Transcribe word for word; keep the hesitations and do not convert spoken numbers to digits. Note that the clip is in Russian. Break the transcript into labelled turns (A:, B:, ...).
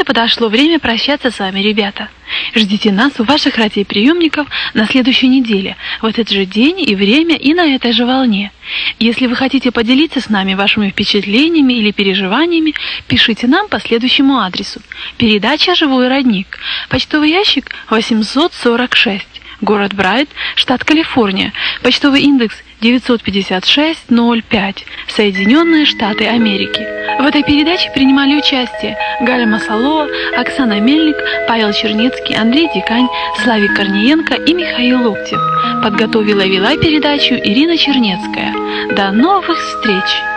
A: и подошло время прощаться с вами, ребята. Ждите нас у ваших радиоприемников на следующей неделе, в этот же день и время и на этой же волне. Если вы хотите поделиться с нами вашими впечатлениями или переживаниями, пишите нам по следующему адресу. Передача «Живой родник». Почтовый ящик восемьсот сорок шесть. Город Брайт, штат Калифорния. Почтовый индекс девятьсот пятьдесят шесть ноль пять. Соединенные Штаты Америки. В этой передаче принимали участие Галя Масалова, Оксана Мельник, Павел Чернецкий, Андрей Дикань, Славик Корниенко и Михаил Локтев. Подготовила и вела передачу Ирина Чернецкая. До новых встреч!